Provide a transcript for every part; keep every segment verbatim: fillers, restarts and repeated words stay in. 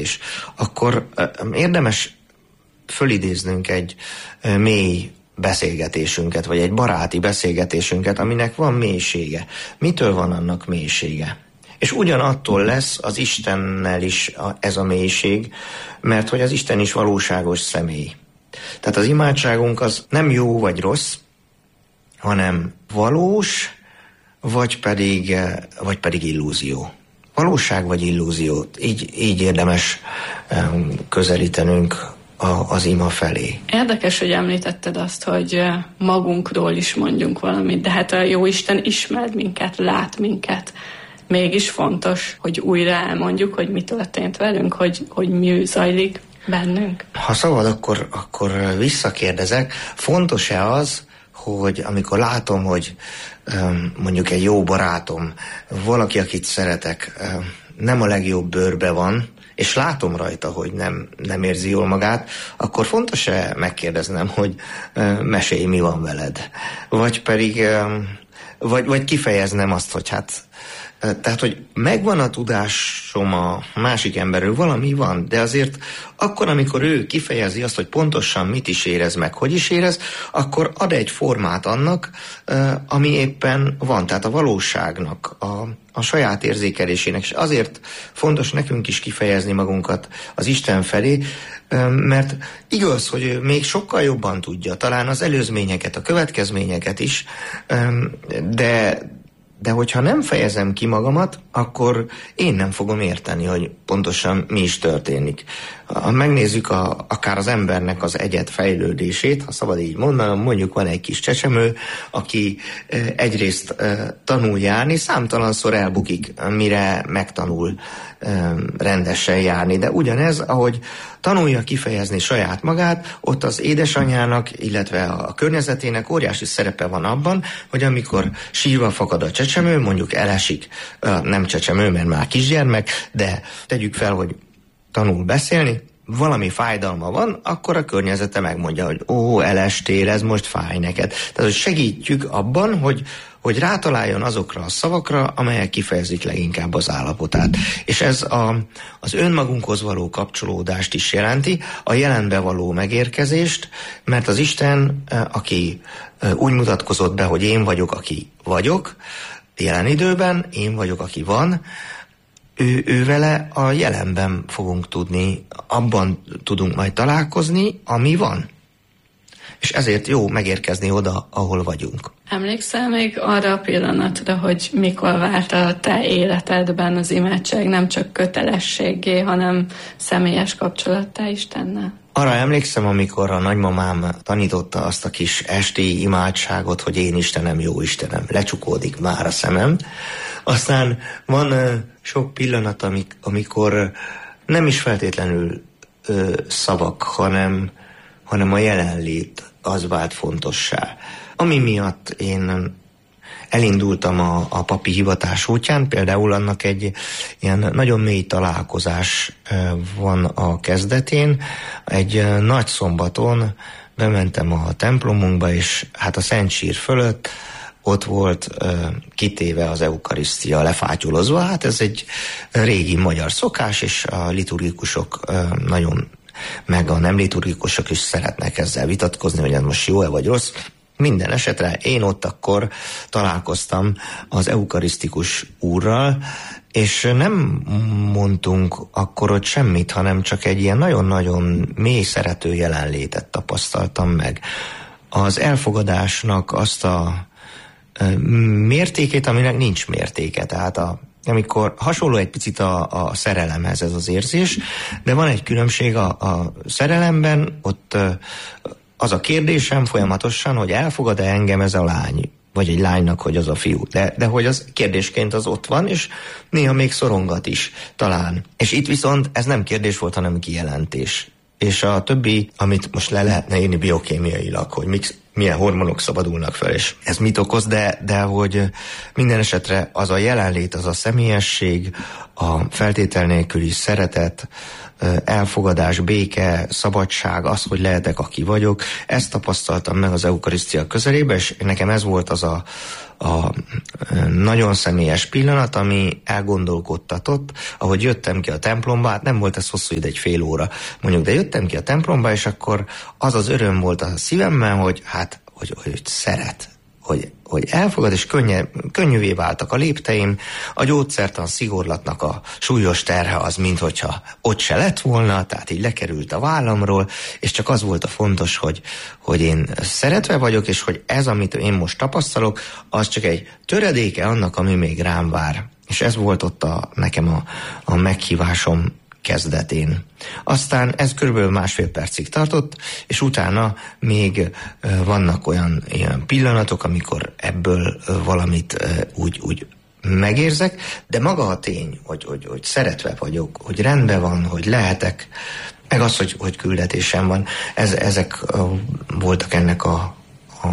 beszélgetés, akkor érdemes fölidéznünk egy mély beszélgetésünket, vagy egy baráti beszélgetésünket, aminek van mélysége. Mitől van annak mélysége? És ugyanattól lesz az Istennel is ez a mélység, mert hogy az Isten is valóságos személy. Tehát az imádságunk az nem jó vagy rossz, hanem valós, vagy pedig, vagy pedig illúzió. Valóság vagy illúziót. Így, így érdemes közelítenünk a, az ima felé. Érdekes, hogy említetted azt, hogy magunkról is mondjunk valamit, de hát a Jóisten ismer minket, lát minket. Mégis fontos, hogy újra elmondjuk, hogy mi történt velünk, hogy, hogy mi zajlik bennünk. Ha szabad, akkor, akkor visszakérdezek. Fontos-e az, hogy amikor látom, hogy mondjuk egy jó barátom, valaki, akit szeretek, nem a legjobb bőrbe van, és látom rajta, hogy nem, nem érzi jól magát, akkor fontos-e megkérdeznem, hogy mesélj, mi van veled? Vagy pedig, vagy, vagy kifejeznem azt, hogy hát, tehát, hogy megvan a tudásom a másik emberről, valami van, de azért akkor, amikor ő kifejezi azt, hogy pontosan mit is érez meg, hogy is érez, akkor ad egy formát annak, ami éppen van, tehát a valóságnak, a, a saját érzékelésének, és azért fontos nekünk is kifejezni magunkat az Isten felé, mert igaz, hogy ő még sokkal jobban tudja, talán az előzményeket, a következményeket is, de De hogyha nem fejezem ki magamat, akkor én nem fogom érteni, hogy pontosan mi is történik. Ha megnézzük a, akár az embernek az egyed fejlődését, ha szabad így mondanom, mondjuk van egy kis csecsemő, aki egyrészt tanul járni, számtalanszor elbukik, mire megtanul rendesen járni. De ugyanez, ahogy tanulja kifejezni saját magát, ott az édesanyjának, illetve a környezetének óriási szerepe van abban, hogy amikor sírva fakad a csecsemő, mondjuk elesik, nem csecsemő, mert már kisgyermek, de tegyük fel, hogy tanul beszélni, valami fájdalma van, akkor a környezete megmondja, hogy ó, elestél, ez most fáj neked. Tehát, hogy segítjük abban, hogy, hogy rátaláljon azokra a szavakra, amelyek kifejezik leginkább az állapotát. És ez a, az önmagunkhoz való kapcsolódást is jelenti, a jelenbe való megérkezést, mert az Isten, aki úgy mutatkozott be, hogy én vagyok, aki vagyok, jelen időben, én vagyok, aki van, Ő, ő vele a jelenben fogunk tudni, abban tudunk majd találkozni, ami van. És ezért jó megérkezni oda, ahol vagyunk. Emlékszel még arra a pillanatra, hogy mikor vált a te életedben az imádság nem csak kötelességgé, hanem személyes kapcsolattá Istennel? Arra emlékszem, amikor a nagymamám tanította azt a kis esti imádságot, hogy én Istenem, jó Istenem, lecsukódik már a szemem. Aztán van uh, sok pillanat, amik, amikor nem is feltétlenül uh, szavak, hanem, hanem a jelenlét az vált fontossá. Ami miatt én elindultam a, a papi hivatás útján, például annak egy ilyen nagyon mély találkozás van a kezdetén. Egy nagy szombaton bementem a templomunkba, és hát a Szent Sír fölött ott volt uh, kitéve az eukarisztia, lefátyolozva. Hát ez egy régi magyar szokás, és a liturgikusok uh, nagyon, meg a nem liturgikusok is szeretnek ezzel vitatkozni, hogy ez most jó-e vagy rossz. Minden esetre én ott akkor találkoztam az eukarisztikus úrral, és nem mondtunk akkor ott semmit, hanem csak egy ilyen nagyon-nagyon mély szerető jelenlétet tapasztaltam meg. Az elfogadásnak azt a mértékét, aminek nincs mértéke, tehát a amikor hasonló egy picit a, a szerelemhez ez az érzés, de van egy különbség a, a szerelemben, ott az a kérdésem folyamatosan, hogy elfogad-e engem ez a lány, vagy egy lánynak, hogy az a fiú. De, de hogy az kérdésként az ott van, és néha még szorongat is talán. És itt viszont ez nem kérdés volt, hanem kijelentés. És a többi, amit most le lehetne írni biokémiailag, hogy mik, milyen hormonok szabadulnak fel, és ez mit okoz, de, de hogy minden esetre az a jelenlét, az a személyesség, a feltétel nélküli szeretet, elfogadás, béke, szabadság, az, hogy lehetek, aki vagyok, ezt tapasztaltam meg az eukarisztia közelében, és nekem ez volt az a, a nagyon személyes pillanat, ami elgondolkodtatott, ahogy jöttem ki a templomba, hát nem volt ez hosszú idő, egy fél óra mondjuk, de jöttem ki a templomba, és akkor az az öröm volt a szívemben, hogy hát, hogy, hogy szeret, hogy, hogy elfogad, és könnyű, könnyűvé váltak a lépteim, a gyógyszertan szigorlatnak a súlyos terhe az, minthogyha ott se lett volna, tehát így lekerült a vállamról, és csak az volt a fontos, hogy, hogy én szeretve vagyok, és hogy ez, amit én most tapasztalok, az csak egy töredéke annak, ami még rám vár. És ez volt ott a, nekem a, a meghívásom kezdetén. Aztán ez körülbelül másfél percig tartott, és utána még vannak olyan, olyan pillanatok, amikor ebből valamit úgy, úgy megérzek, de maga a tény, hogy, hogy, hogy szeretve vagyok, hogy rendben van, hogy lehetek, meg az, hogy, hogy küldetésem van, ez, ezek voltak ennek a, a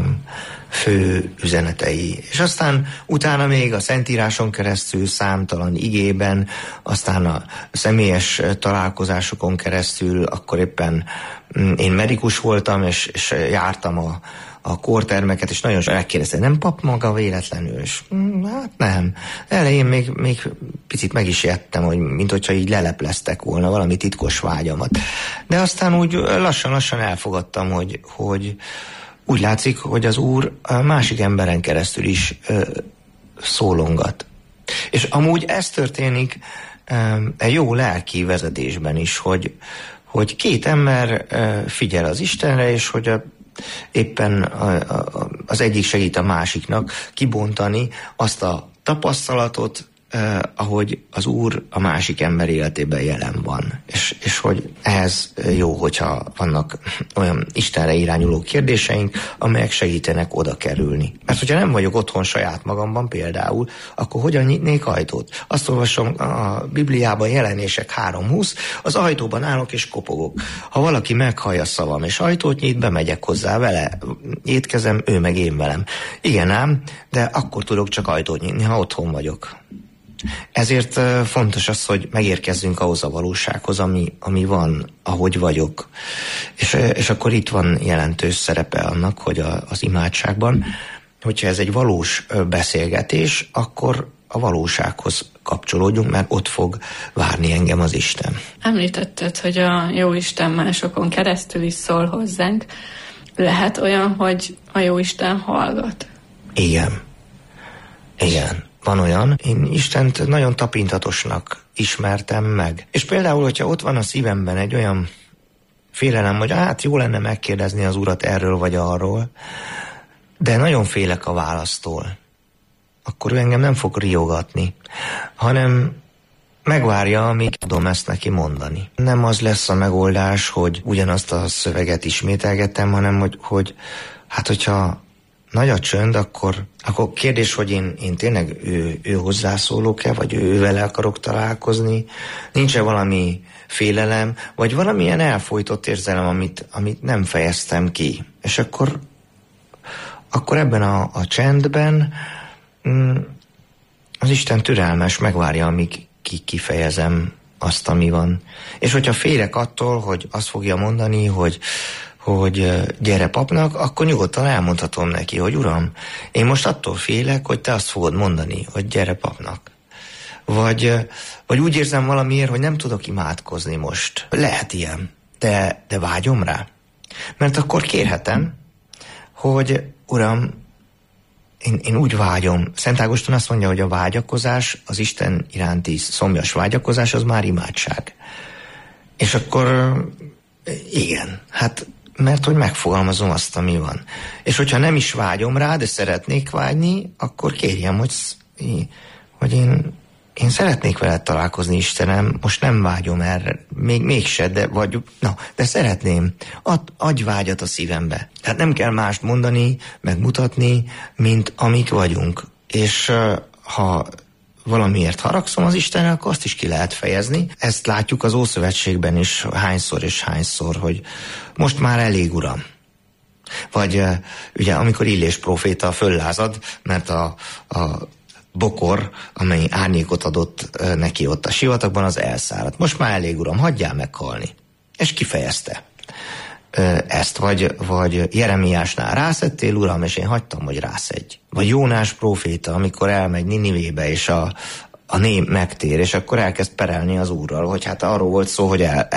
fő üzenetei. És aztán utána még a Szentíráson keresztül, számtalan igében, aztán a személyes találkozásokon keresztül, akkor éppen én medikus voltam, és, és jártam a, a kórtermeket, és nagyon sokan megkérdezte, nem pap maga véletlenül? És hát nem. Elején még, még picit meg is jettem, hogy mint hogyha így lelepleztek volna valami titkos vágyamat. De aztán úgy lassan-lassan elfogadtam, hogy, hogy úgy látszik, hogy az Úr a másik emberen keresztül is ö, szólongat. És amúgy ez történik ö, egy jó lelki vezetésben is, hogy, hogy két ember ö, figyel az Istenre, és hogy a, éppen a, a, az egyik segít a másiknak kibontani azt a tapasztalatot, Uh, ahogy az Úr a másik ember életében jelen van. És, és hogy ehhez jó, hogyha vannak olyan Istenre irányuló kérdéseink, amelyek segítenek oda kerülni. Mert hogyha nem vagyok otthon saját magamban például, akkor hogyan nyitnék ajtót? Azt olvasom a Bibliában, Jelenések három húsz, az ajtóban állok és kopogok. Ha valaki meghallja szavam és ajtót nyit, bemegyek hozzá vele, étkezem, ő meg én velem. Igen ám, de akkor tudok csak ajtót nyitni, ha otthon vagyok. Ezért fontos az, hogy megérkezzünk ahhoz a valósághoz, ami, ami van, ahogy vagyok. És, és akkor itt van jelentős szerepe annak, hogy a, az imádságban, hogyha ez egy valós beszélgetés, akkor a valósághoz kapcsolódjunk, mert ott fog várni engem az Isten. Említetted, hogy a Jóisten másokon keresztül is szól hozzánk. Lehet olyan, hogy a Jóisten hallgat? Igen. Igen. Van olyan, én Istent nagyon tapintatosnak ismertem meg. És például, hogyha ott van a szívemben egy olyan félelem, hogy hát jó lenne megkérdezni az Urat erről vagy arról, de nagyon félek a választól, akkor ő engem nem fog riogatni, hanem megvárja, amíg tudom ezt neki mondani. Nem az lesz a megoldás, hogy ugyanazt a szöveget ismételgetem, hanem hogy, hogy hát hogyha nagy a csönd, akkor, akkor kérdés, hogy én, én tényleg ő, ő hozzászólok-e, vagy ő vele akarok találkozni, nincs-e valami félelem, vagy valamilyen elfojtott érzelem, amit, amit nem fejeztem ki. És akkor, akkor ebben a, a csendben mm, az Isten türelmes, megvárja, amíg ki, kifejezem azt, ami van. És hogyha félek attól, hogy azt fogja mondani, hogy hogy gyere papnak, akkor nyugodtan elmondhatom neki, hogy Uram, én most attól félek, hogy te azt fogod mondani, hogy gyere papnak. Vagy, vagy úgy érzem valamiért, hogy nem tudok imádkozni most. Lehet ilyen, de, de vágyom rá. Mert akkor kérhetem, hogy Uram, én, én úgy vágyom. Szent Ágoston azt mondja, hogy a vágyakozás, az Isten iránti szomjas vágyakozás, az már imádság. És akkor igen, hát mert hogy megfogalmazom azt, ami van. És hogyha nem is vágyom rá, de szeretnék vágyni, akkor kérjem, hogy, hogy én, én szeretnék veled találkozni, Istenem, most nem vágyom erre, még mégse, de vagy, na, de szeretném, Ad, adj vágyat a szívembe. Tehát nem kell mást mondani, megmutatni, mint amik vagyunk. És ha valamiért haragszom az Istenre, akkor azt is ki lehet fejezni. Ezt látjuk az Ószövetségben is hányszor és hányszor, hogy most már elég, Uram. Vagy ugye amikor Illés próféta föllázad, mert a, a bokor, amely árnyékot adott neki ott a sivatagban, az elszáradt. Most már elég, uram, hagyjál meghalni. És kifejezte ezt, vagy, vagy Jeremiásnál rászettél, uram, és én hagytam, hogy rászedj. Vagy Jónás próféta, amikor elmegy Ninivébe, és a, a nép megtér, és akkor elkezd perelni az Úrral, hogy hát arról volt szó, hogy el,